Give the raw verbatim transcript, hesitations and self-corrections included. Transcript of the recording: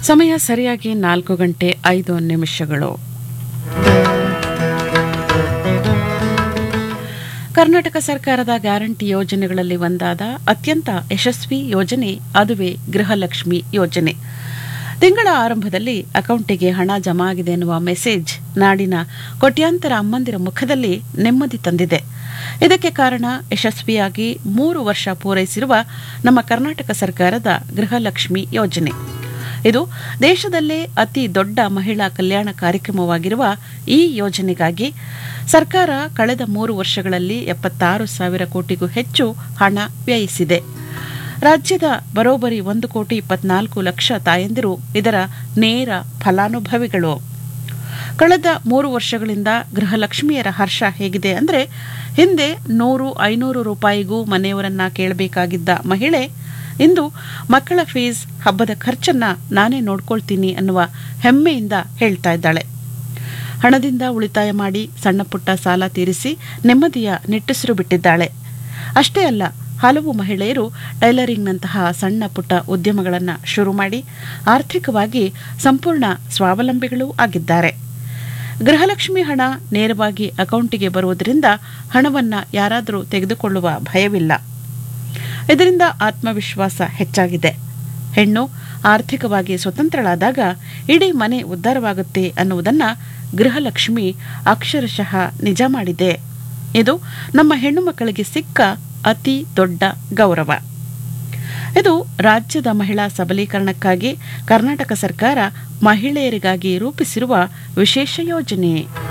ಸಮಯ ಸರಿಯಾಗಿ ನಾಲ್ಕು ಗಂಟೆ ಐದು ನಿಮಿಷಗಳು. ಕರ್ನಾಟಕ ಸರ್ಕಾರದ ಗ್ಯಾರಂಟಿ ಯೋಜನೆಗಳಲ್ಲಿ ಒಂದಾದ ಅತ್ಯಂತ ಯಶಸ್ವಿ ಯೋಜನೆ ಅದುವೇ ಗೃಹಲಕ್ಷ್ಮಿ ಯೋಜನೆ. ತಿಂಗಳ ಆರಂಭದಲ್ಲಿ ಅಕೌಂಟಿಗೆ ಹಣ ಜಮಾ ಆಗಿದೆ ಎನ್ನುವ ಮೆಸೇಜ್ ನಾಡಿನ ಕೋಟ್ಯಾಂತರ ಅಮ್ಮಂದಿರ ಮುಖದಲ್ಲಿ ನೆಮ್ಮದಿ ತಂದಿದೆ. ಇದಕ್ಕೆ ಕಾರಣ ಯಶಸ್ವಿಯಾಗಿ ಮೂರು ವರ್ಷ ಪೂರೈಸಿರುವ ನಮ್ಮ ಕರ್ನಾಟಕ ಸರ್ಕಾರದ ಗೃಹಲಕ್ಷ್ಮಿ ಯೋಜನೆ. ಇದು ದೇಶದಲ್ಲೇ ಅತಿ ದೊಡ್ಡ ಮಹಿಳಾ ಕಲ್ಯಾಣ ಕಾರ್ಯಕ್ರಮವಾಗಿರುವ ಈ ಯೋಜನೆಗಾಗಿ ಸರ್ಕಾರ ಕಳೆದ ಮೂರು ವರ್ಷಗಳಲ್ಲಿ ಎಪ್ಪತ್ತಾರು ಸಾವಿರ ಕೋಟಿಗೂ ಹೆಚ್ಚು ಹಣ ವ್ಯಯಿಸಿದೆ. ರಾಜ್ಯದ ಬರೋಬ್ಬರಿ ಒಂದು ಕೋಟಿ ಇಪ್ಪತ್ನಾಲ್ಕು ಲಕ್ಷ ತಾಯಂದಿರು ಇದರ ನೇರ ಫಲಾನುಭವಿಗಳು. ಕಳೆದ ಮೂರು ವರ್ಷಗಳಿಂದ ಗೃಹಲಕ್ಷ್ಮಿಯರ ಹರ್ಷ ಹೇಗಿದೆ ಅಂದರೆ, ಹಿಂದೆ ನೂರು ಐನೂರು ರೂಪಾಯಿಗೂ ಮನೆಯವರನ್ನ ಕೇಳಬೇಕಾಗಿದ್ದ ಮಹಿಳೆ ಇಂದು ಮಕ್ಕಳ ಫೀಸ್, ಹಬ್ಬದ ಖರ್ಚನ್ನ ನಾನೇ ನೋಡ್ಕೊಳ್ತೀನಿ ಅನ್ನುವ ಹೆಮ್ಮೆಯಿಂದ ಹೇಳ್ತಾ ಇದ್ದಾಳೆ. ಹಣದಿಂದ ಉಳಿತಾಯ ಮಾಡಿ ಸಣ್ಣ ಪುಟ್ಟ ಸಾಲ ತೀರಿಸಿ ನೆಮ್ಮದಿಯ ನಿಟ್ಟುಸಿರು ಬಿಟ್ಟಿದ್ದಾಳೆ. ಅಷ್ಟೇ ಅಲ್ಲ, ಹಲವು ಮಹಿಳೆಯರು ಟೈಲರಿಂಗ್ನಂತಹ ಸಣ್ಣ ಪುಟ್ಟ ಉದ್ಯಮಗಳನ್ನು ಶುರು ಮಾಡಿ ಆರ್ಥಿಕವಾಗಿ ಸಂಪೂರ್ಣ ಸ್ವಾವಲಂಬಿಗಳೂ ಆಗಿದ್ದಾರೆ. ಗೃಹಲಕ್ಷ್ಮಿ ಹಣ ನೇರವಾಗಿ ಅಕೌಂಟಿಗೆ ಬರುವುದರಿಂದ ಹಣವನ್ನು ಯಾರಾದರೂ ತೆಗೆದುಕೊಳ್ಳುವ ಭಯವಿಲ್ಲ. ಇದರಿಂದ ಆತ್ಮವಿಶ್ವಾಸ ಹೆಚ್ಚಾಗಿದೆ. ಹೆಣ್ಣು ಆರ್ಥಿಕವಾಗಿ ಸ್ವತಂತ್ರಳಾದಾಗ ಇಡೀ ಮನೆ ಉದ್ಧಾರವಾಗುತ್ತೆ ಅನ್ನುವುದನ್ನು ಗೃಹಲಕ್ಷ್ಮಿ ಅಕ್ಷರಶಃ ನಿಜ ಮಾಡಿದೆ. ಇದು ನಮ್ಮ ಹೆಣ್ಣು ಮಕ್ಕಳಿಗೆ ಸಿಕ್ಕ ಅತಿ ದೊಡ್ಡ ಗೌರವ. ಇದು ರಾಜ್ಯದ ಮಹಿಳಾ ಸಬಲೀಕರಣಕ್ಕಾಗಿ ಕರ್ನಾಟಕ ಸರ್ಕಾರ ಮಹಿಳೆಯರಿಗಾಗಿ ರೂಪಿಸಿರುವ ವಿಶೇಷ ಯೋಜನೆ.